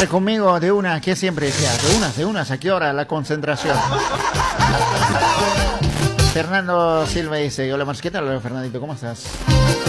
Siempre conmigo de una, que siempre decía, de unas, ¿a qué hora? La concentración. Fernando Silva dice, hola Marx, ¿qué tal, Fernandito? ¿Cómo estás?